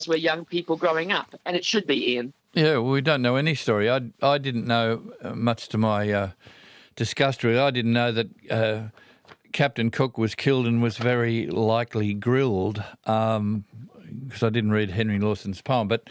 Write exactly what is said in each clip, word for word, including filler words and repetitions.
were young people growing up, and it should be, Ian. Yeah, well, we don't know any story. I, I didn't know, uh, much to my uh, disgust, really. I didn't know that uh, Captain Cook was killed and was very likely grilled, um, because I didn't read Henry Lawson's poem, but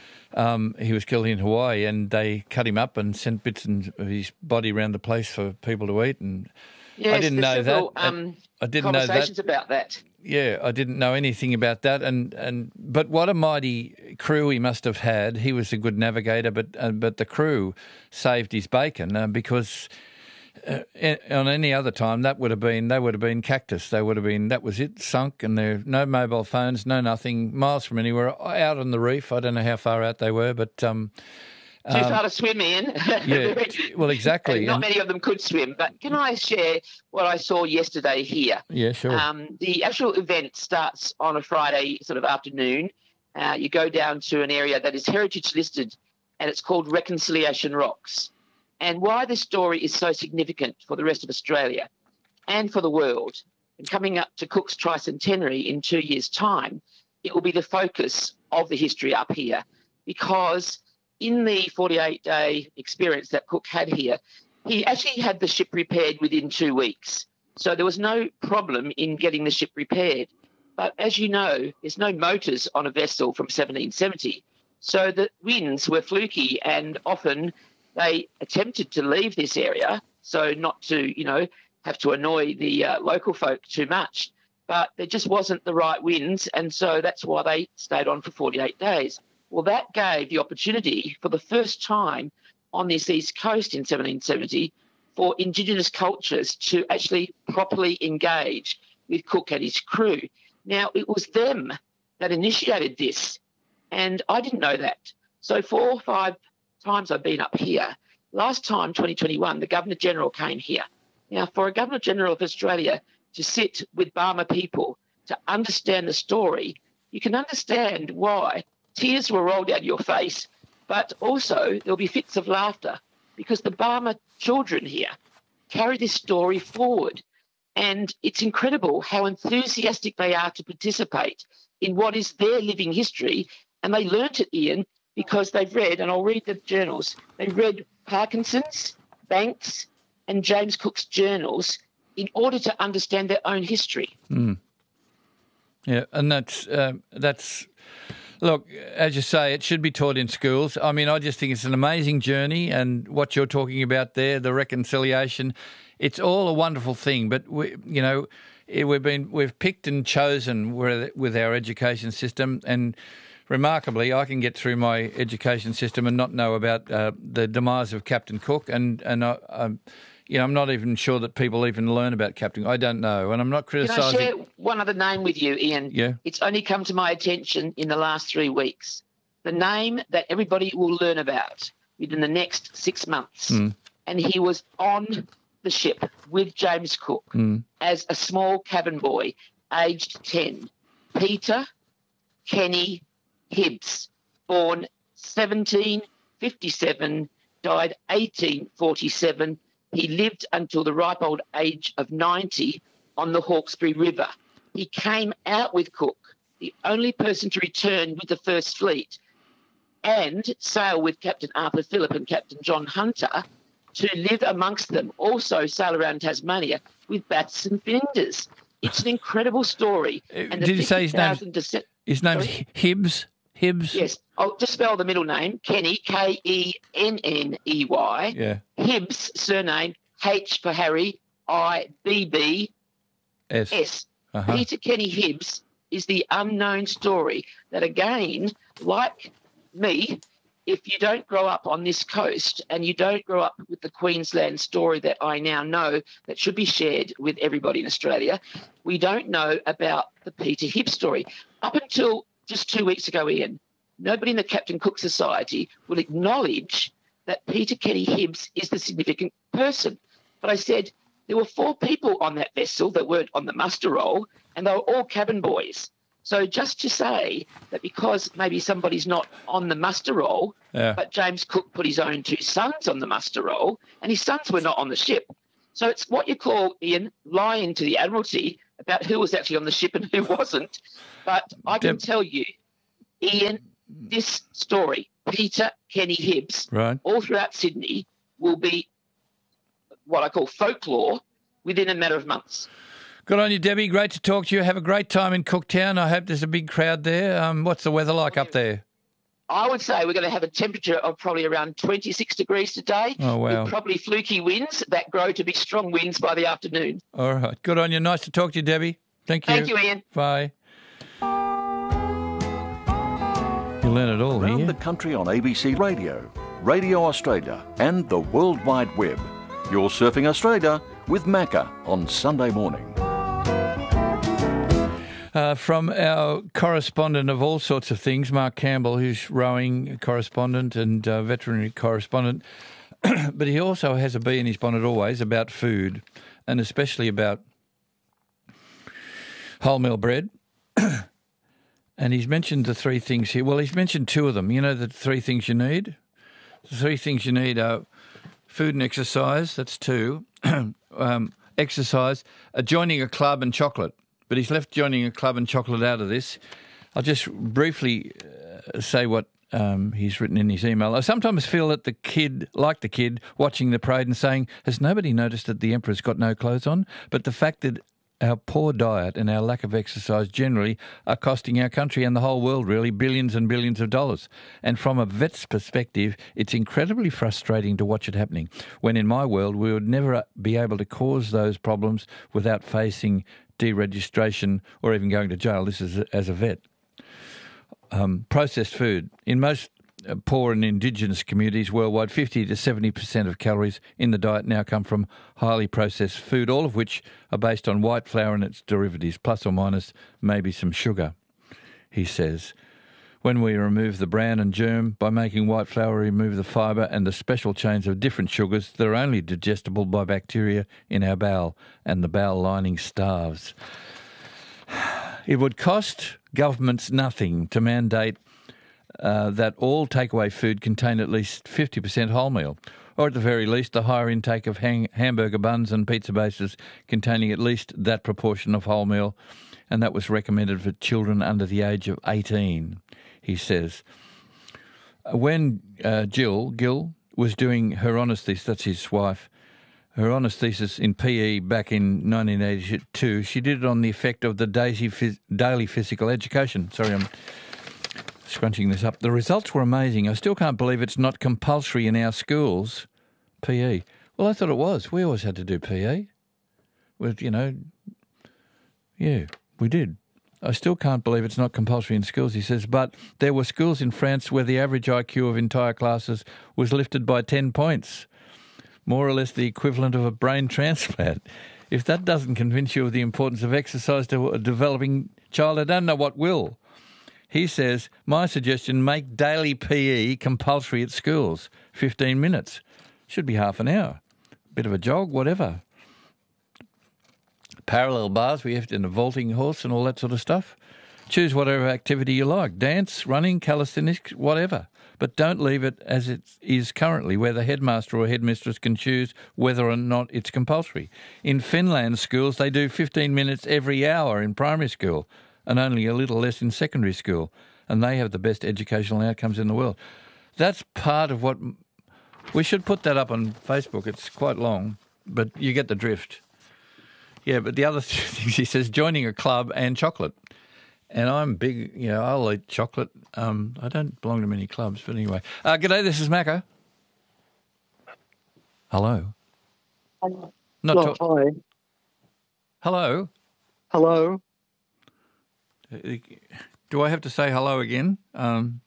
um, he was killed in Hawaii, and they cut him up and sent bits of his body around the place for people to eat. And yes, I didn't know several, that. Um, I didn't know that. Conversations about that. Yeah, I didn't know anything about that, and, and but what a mighty crew he must have had. He was a good navigator, but uh, but the crew saved his bacon uh, because uh, on any other time that would have been they would have been cactus. They would have been that was it, sunk, and there no mobile phones, no nothing, miles from anywhere, out on the reef. I don't know how far out they were, but. Um, Too um, far to swim in. Yeah, well, exactly. Not and, many of them could swim. But can I share what I saw yesterday here? Yeah, sure. Um, the actual event starts on a Friday sort of afternoon. Uh, you go down to an area that is heritage listed, and it's called Reconciliation Rocks. And why this story is so significant for the rest of Australia and for the world, and coming up to Cook's tricentenary in two years' time, it will be the focus of the history up here, because in the forty-eight day experience that Cook had here, he actually had the ship repaired within two weeks. So there was no problem in getting the ship repaired. But as you know, there's no motors on a vessel from seventeen seventy. So the winds were fluky, and often they attempted to leave this area, so not to, you know, have to annoy the uh, local folk too much. But there just wasn't the right winds, and so that's why they stayed on for forty-eight days. Well, that gave the opportunity for the first time on this east coast in seventeen seventy for Indigenous cultures to actually properly engage with Cook and his crew. Now, it was them that initiated this, and I didn't know that. So four or five times I've been up here. Last time, twenty twenty-one, the Governor-General came here. Now, for a Governor-General of Australia to sit with Barma people to understand the story, you can understand why tears will roll down your face, but also there'll be fits of laughter, because the Barma children here carry this story forward. And it's incredible how enthusiastic they are to participate in what is their living history. And they learnt it, Ian, because they've read, and I'll read the journals, they've read Parkinson's, Banks and James Cook's journals in order to understand their own history. Mm. Yeah, and that's uh, that's... Look, as you say, it should be taught in schools. I mean, I just think it's an amazing journey, and what you're talking about there, the reconciliation, it's all a wonderful thing. But we, you know, we've been we've picked and chosen with our education system, and remarkably, I can get through my education system and not know about uh, the demise of Captain Cook, and and I, I'm, you know, I'm not even sure that people even learn about Captain. I don't know, and I'm not criticising. Can I share one other name with you, Ian? Yeah. It's only come to my attention in the last three weeks. The name that everybody will learn about within the next six months. Mm. And he was on the ship with James Cook mm. as a small cabin boy, aged ten. Peter Kenny Hibbs, born seventeen fifty-seven, died eighteen forty-seven. He lived until the ripe old age of ninety on the Hawkesbury River. He came out with Cook, the only person to return with the First Fleet, and sail with Captain Arthur Phillip and Captain John Hunter to live amongst them, also sail around Tasmania with bats and flinders. It's an incredible story. And Did you say his name? Descent- his name's Sorry? Hibbs? Hibbs? Yes. I'll just spell the middle name. Kenny, K E N N E Y. Yeah. Hibbs, surname, H for Harry, I B B S. S. Uh-huh. Peter Kenny Hibbs is the unknown story that, again, like me, if you don't grow up on this coast and you don't grow up with the Queensland story that I now know that should be shared with everybody in Australia, we don't know about the Peter Hibbs story. Up until just two weeks ago, Ian, nobody in the Captain Cook Society will acknowledge that Peter Kenny Hibbs is the significant person. But I said there were four people on that vessel that weren't on the muster roll, and they were all cabin boys. So just to say that because maybe somebody's not on the muster roll, yeah. but James Cook put his own two sons on the muster roll, and his sons were not on the ship. So it's what you call, Ian, lying to the Admiralty about who was actually on the ship and who wasn't. But I can Deb, tell you Ian, this story, Peter Kenny Hibbs, right, all throughout Sydney, will be what I call folklore within a matter of months. Good on you, Debbie. Great to talk to you. Have a great time in Cooktown. I hope there's a big crowd there. Um, what's the weather like up there? I would say we're going to have a temperature of probably around twenty-six degrees today. Oh, wow. With probably fluky winds that grow to be strong winds by the afternoon. All right. Good on you. Nice to talk to you, Debbie. Thank you. Thank you, Ian. Bye. You learn it all Around here. the country on A B C Radio, Radio Australia and the World Wide Web. You're Surfing Australia with Macca on Sunday morning. Uh, from our correspondent of all sorts of things, Mark Campbell, who's rowing correspondent and uh, veterinary correspondent, but he also has a bee in his bonnet always about food, and especially about wholemeal bread. And he's mentioned the three things here. Well, he's mentioned two of them. You know the three things you need? The three things you need are food and exercise, that's two, um, exercise, uh, joining a club and chocolate. But he's left joining a club and chocolate out of this. I'll just briefly uh, say what um, he's written in his email. I sometimes feel that the kid, like the kid, watching the parade and saying, has nobody noticed that the Emperor's got no clothes on? But the fact that our poor diet and our lack of exercise generally are costing our country and the whole world really billions and billions of dollars. And from a vet's perspective, it's incredibly frustrating to watch it happening, when in my world we would never be able to cause those problems without facing deregistration or even going to jail. This is as a vet. Um, processed food. In most uh, poor and indigenous communities worldwide, fifty to seventy percent of calories in the diet now come from highly processed food, all of which are based on white flour and its derivatives, plus or minus maybe some sugar, he says. When we remove the bran and germ, by making white flour, we remove the fibre and the special chains of different sugars that are only digestible by bacteria in our bowel, and the bowel lining starves. It would cost governments nothing to mandate uh, that all takeaway food contain at least fifty percent wholemeal, or at the very least a higher intake of hang- hamburger buns and pizza bases containing at least that proportion of wholemeal, and that was recommended for children under the age of eighteen, he says. When uh, Jill, Gill, was doing her honours thesis, that's his wife, her honours thesis in P E back in nineteen eighty-two, she did it on the effect of the daisy phys- daily physical education. Sorry, I'm scrunching this up. The results were amazing. I still can't believe it's not compulsory in our schools, P E. Well, I thought it was. We always had to do P E. With, you know, yeah, we did. I still can't believe it's not compulsory in schools, he says, but there were schools in France where the average I Q of entire classes was lifted by ten points, more or less the equivalent of a brain transplant. If that doesn't convince you of the importance of exercise to a developing child, I don't know what will. He says, my suggestion, make daily P E compulsory at schools, fifteen minutes. Should be half an hour. Bit of a jog, whatever. Parallel bars, we have to, and a vaulting horse and all that sort of stuff. Choose whatever activity you like, dance, running, calisthenics, whatever. But don't leave it as it is currently, where the headmaster or headmistress can choose whether or not it's compulsory. In Finland schools, they do fifteen minutes every hour in primary school and only a little less in secondary school, and they have the best educational outcomes in the world. That's part of what... We should put that up on Facebook. It's quite long, but you get the drift. Yeah, but the other things, he says, joining a club and chocolate. And I'm big, you know, I'll eat chocolate. Um, I don't belong to many clubs, but anyway. Uh, g'day, this is Macca. Hello. Hello. Not Well, to- hi. Hello. Hello. Uh, Do I have to say hello again? Um,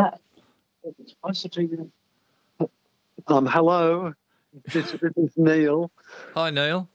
Um, hello. This, this is Neil. hi, Neil.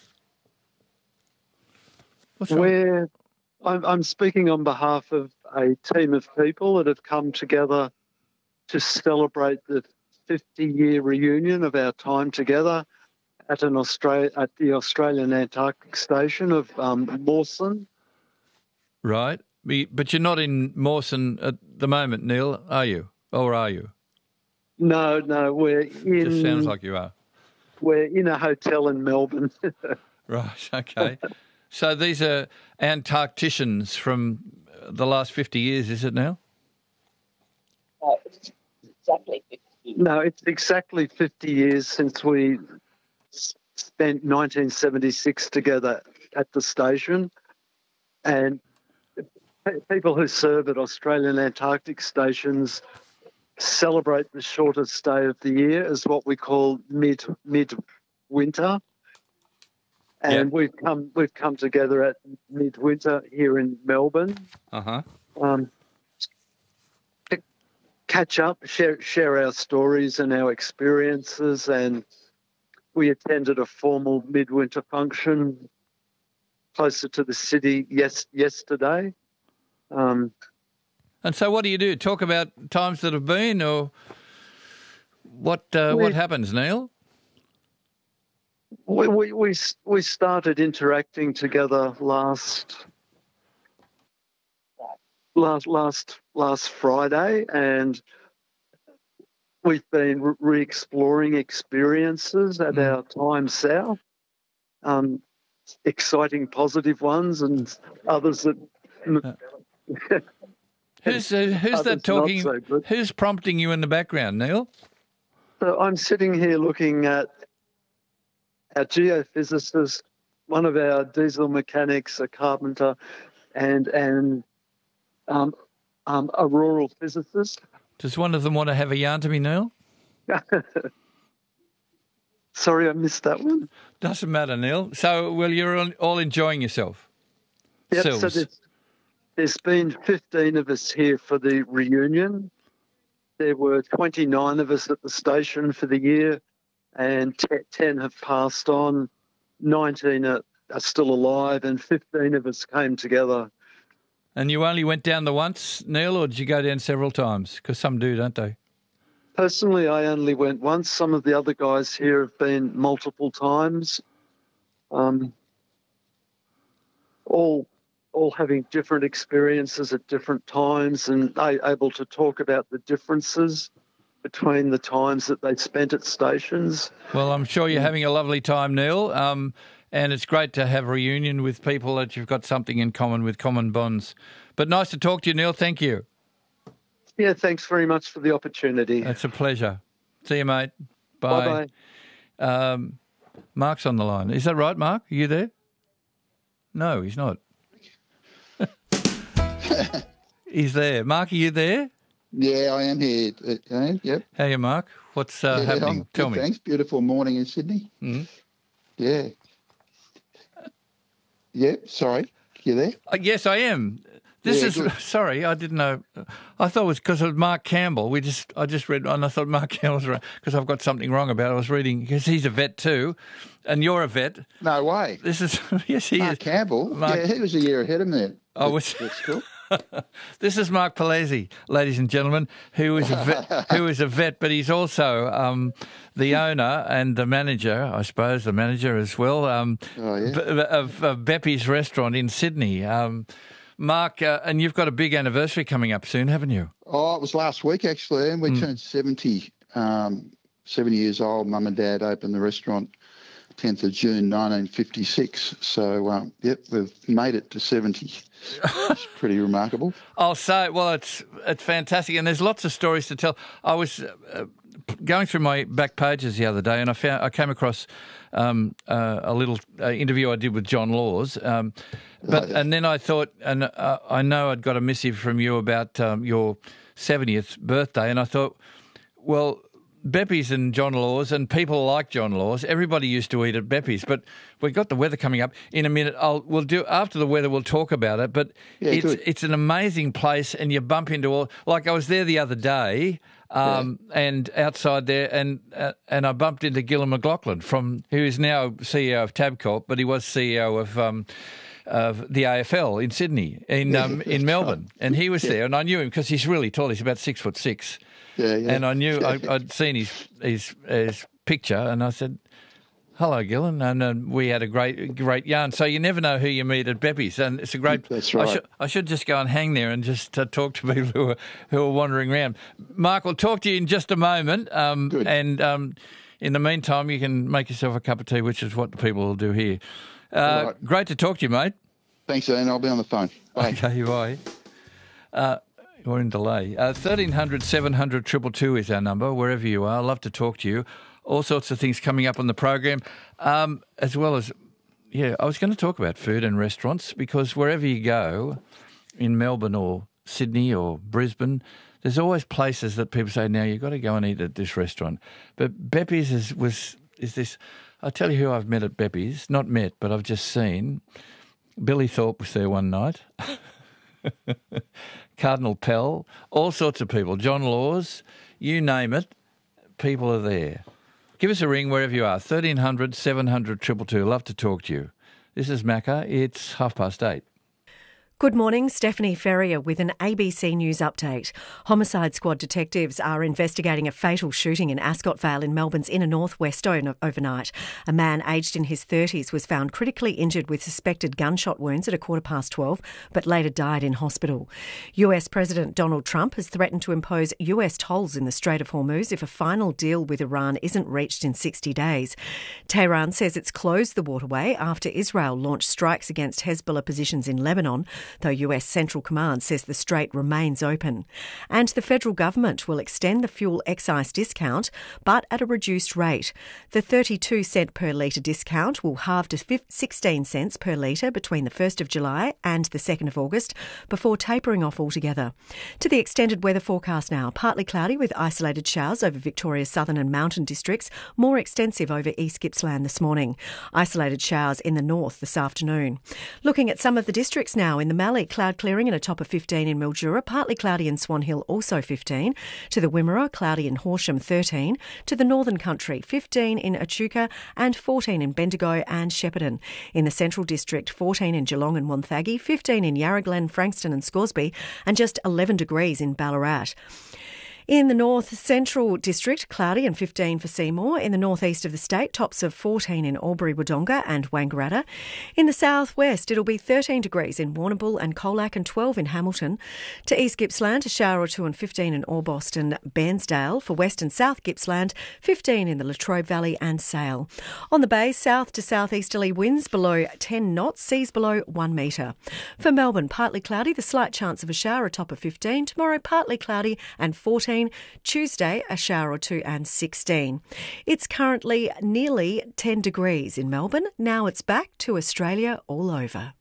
What's wrong? We're, I'm, I'm speaking on behalf of a team of people that have come together to celebrate the fifty-year reunion of our time together at an Australia at the Australian Antarctic Station of um, Mawson. Right. But you're not in Mawson at the moment, Neil, are you? Or are you? No, no, we're in. Just sounds like you are. We're in a hotel in Melbourne. Right, okay. So these are Antarcticians from the last fifty years, is it now? Oh, it's exactly fifty. No, it's exactly fifty years since we s- spent nineteen seventy-six together at the station. And pe- people who serve at Australian Antarctic stations celebrate the shortest day of the year as what we call mid mid winter. And Yeah. we've come we've come together at midwinter here in Melbourne. Uh-huh. Um, to catch up, share share our stories and our experiences, and we attended a formal midwinter function closer to the city yes yesterday. Um, And so what do you do? Talk about times that have been, or what uh, We- what happens, Neil? we, we we we started interacting together last last last last Friday, and we've been re- re-exploring experiences at Mm. our time south. Um, exciting, positive ones, and others that. Who's uh, who's Others that not talking? so good. Who's prompting you in the background, Neil? So I'm sitting here looking at our geophysicist, one of our diesel mechanics, a carpenter, and and um, um, a rural physicist. Does one of them want to have a yarn to me, Neil? Sorry, I missed that one. Doesn't matter, Neil. So, well, you're all- all enjoying yourself. Yep, so Sills. there's, there's been fifteen of us here for the reunion. There were twenty-nine of us at the station for the year, and te- ten have passed on. nineteen are, are still alive, and fifteen of us came together. And you only went down the once, Neil, or did you go down several times? Because some do, don't they? Personally, I only went once. Some of the other guys here have been multiple times. Um, all all having different experiences at different times, and they able to talk about the differences between the times that they spent at stations. Well, I'm sure you're having a lovely time, Neil. Um, and it's great to have a reunion with people that you've got something in common with, common bonds. But nice to talk to you, Neil. Thank you. Yeah, thanks very much for the opportunity. It's a pleasure. See you, mate. Bye. Bye-bye. Um, Mark's on the line. Is that right, Mark? Are you there? No, he's not. He's there. Mark, are you there? Yeah, I am here. Uh, uh, yep. How are you, Mark? What's uh, Yeah, happening? I'm Tell good, me. Thanks. Beautiful morning in Sydney. Mhm. Yeah. Yeah. Sorry. You there? Uh, yes, I am. This Yeah, is good. sorry, I didn't know. I thought it was because of Mark Campbell. We just, I just read, and I thought Mark Campbell's right because I've got something wrong about it. I was reading because he's a vet too, and you're a vet. No way. This is yes, he Mark is. Campbell. Mark- Yeah, he was a year ahead of me. Oh, was- That's cool. This is Mark Palese, ladies and gentlemen, who is a vet, who is a vet, but he's also um, the owner and the manager, I suppose, the manager as well, um, Oh, yeah. b- of, of Beppy's restaurant in Sydney. Um, Mark, uh, and you've got a big anniversary coming up soon, haven't you? Oh, it was last week actually, and we Mm. turned seventy. Um, seventy years old. Mum and Dad opened the restaurant tenth of June, nineteen fifty-six. So, um, yep, we've made it to seventy. It's pretty remarkable. I'll say, well, it's it's fantastic, and there's lots of stories to tell. I was uh, going through my back pages the other day, and I found I came across um, uh, a little uh, interview I did with John Laws. Um, but Oh, yeah. and then I thought, and uh, I know I'd got a missive from you about um, your seventieth birthday, and I thought, well, Beppy's and John Laws and people like John Laws, everybody used to eat at Beppy's, but we've got the weather coming up in a minute. I'll we'll do after the weather. We'll talk about it, but Yeah, it's good. it's an amazing place, and you bump into all. Like I was there the other day, um, and outside there, and uh, and I bumped into Gillon McLaughlin from who is now C E O of Tabcorp, but he was C E O of. Um, of the A F L in Sydney, in um, in Melbourne, and he was there, and I knew him because he's really tall. He's about six foot six, Yeah, yeah. and I knew I, I'd seen his his his picture, and I said, "Hello, Gillon," and uh, we had a great great yarn. So you never know who you meet at Beppy's, and it's a great. That's I right. should I should just go and hang there and just uh, talk to people who are who are wandering around. Mark, we'll talk to you in just a moment, um, Good. and um, in the meantime, you can make yourself a cup of tea, which is what the people will do here. Uh, Right. Great to talk to you, mate. Thanks, Ian. I'll be on the phone. Bye. Okay, bye. Uh, You're in delay. Uh, thirteen hundred, seven hundred, two two two is our number, wherever you are. I'd love to talk to you. All sorts of things coming up on the program, um, as well as, yeah, I was going to talk about food and restaurants, because wherever you go, in Melbourne or Sydney or Brisbane, there's always places that people say, now you've got to go and eat at this restaurant. But Beppy's is, was, is this, I'll tell you who I've met at Beppy's, not met, but I've just seen. Billy Thorpe was there one night. Cardinal Pell, all sorts of people. John Laws, you name it, people are there. Give us a ring wherever you are, thirteen hundred, seven hundred, two two two. Love to talk to you. This is Macca. It's half past eight. Good morning, Stephanie Ferrier with an A B C News update. Homicide Squad detectives are investigating a fatal shooting in Ascot Vale in Melbourne's inner northwest overnight. A man aged in his thirties was found critically injured with suspected gunshot wounds at a quarter past twelve, but later died in hospital. U S President Donald Trump has threatened to impose U S tolls in the Strait of Hormuz if a final deal with Iran isn't reached in sixty days. Tehran says it's closed the waterway after Israel launched strikes against Hezbollah positions in Lebanon, though U S Central Command says the strait remains open. And the federal government will extend the fuel excise discount, but at a reduced rate. The thirty-two cent per litre discount will halve to sixteen cents per litre between the first of July and the second of August, before tapering off altogether. To the extended weather forecast now, partly cloudy with isolated showers over Victoria's southern and mountain districts, more extensive over East Gippsland this morning. Isolated showers in the north this afternoon. Looking at some of the districts now, in the Mallee, cloud clearing and a top of fifteen in Mildura, partly cloudy in Swan Hill, also fifteen. To the Wimmera, cloudy in Horsham, thirteen. To the Northern Country, fifteen in Echuca and fourteen in Bendigo and Shepparton. In the Central District, fourteen in Geelong and Wonthaggi, fifteen in Yarra Glen, Frankston and Scoresby, and just eleven degrees in Ballarat. In the North Central District, cloudy and fifteen for Seymour. In the northeast of the state, tops of fourteen in Albury, Wodonga and Wangaratta. In the southwest, it'll be thirteen degrees in Warrnambool and Colac and twelve in Hamilton. To East Gippsland, a shower or two and fifteen in Orbost and Bairnsdale. For West and South Gippsland, fifteen in the Latrobe Valley and Sale. On the bay, south to southeasterly winds below ten knots, seas below one metre. For Melbourne, partly cloudy, the slight chance of a shower, a top of fifteen. Tomorrow, partly cloudy and fourteen. Tuesday, a shower or two and sixteen. It's currently nearly ten degrees in Melbourne. Now it's back to Australia all over.